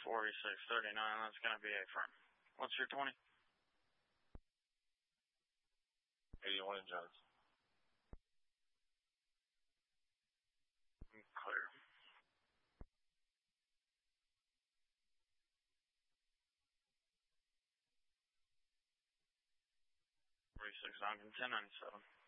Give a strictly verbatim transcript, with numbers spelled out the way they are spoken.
forty-six thirty-nine, that's going to be a firm. What's your twenty? eighty-one in Jones. Clear. forty-six Ogden, ten ninety-seven.